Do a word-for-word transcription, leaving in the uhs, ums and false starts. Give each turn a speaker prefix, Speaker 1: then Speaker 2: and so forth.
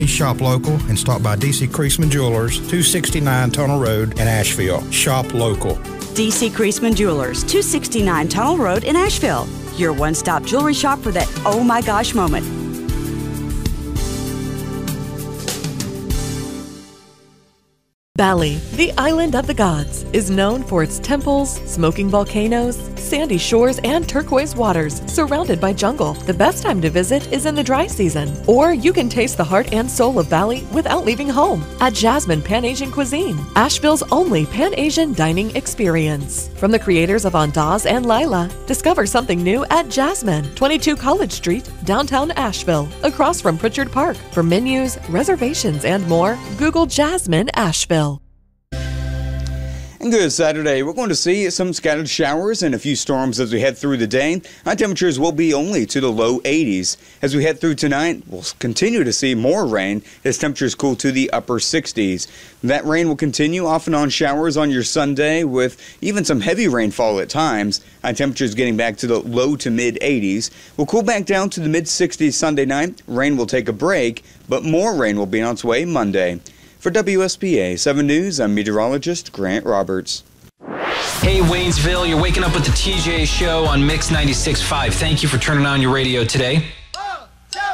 Speaker 1: Shop local and stop by D C Creasman Jewelers, two sixty-nine Tunnel Road in Asheville. Shop local.
Speaker 2: D C Creasman Jewelers, two sixty-nine Tunnel Road in Asheville. Your one-stop jewelry shop for that oh my gosh moment.
Speaker 3: Bali, the island of the gods, is known for its temples, smoking volcanoes, sandy shores, and turquoise waters surrounded by jungle. The best time to visit is in the dry season, or you can taste the heart and soul of Bali without leaving home at Jasmine Pan-Asian Cuisine, Asheville's only Pan-Asian dining experience. From the creators of Andaz and Lila, discover something new at Jasmine, twenty-two College Street, downtown Asheville, across from Pritchard Park. For menus, reservations, and more, Google Jasmine Asheville.
Speaker 4: And good Saturday. We're going to see some scattered showers and a few storms as we head through the day. High temperatures will be only to the low eighties. As we head through tonight, we'll continue to see more rain as temperatures cool to the upper sixties. That rain will continue off and on showers on your Sunday with even some heavy rainfall at times. High temperatures getting back to the low to mid eighties. We'll cool back down to the mid sixties Sunday night. Rain will take a break, but more rain will be on its way Monday. For W S P A seven News, I'm meteorologist Grant Roberts.
Speaker 5: Hey, Waynesville, you're waking up with the T J Show on Mix ninety-six point five. Thank you for turning on your radio today.